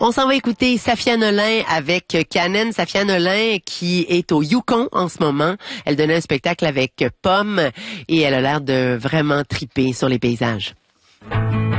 On s'en va écouter Safia Nolin avec Canen. Safia Nolin qui est au Yukon en ce moment. Elle donnait un spectacle avec Pomme et elle a l'air de vraiment triper sur les paysages.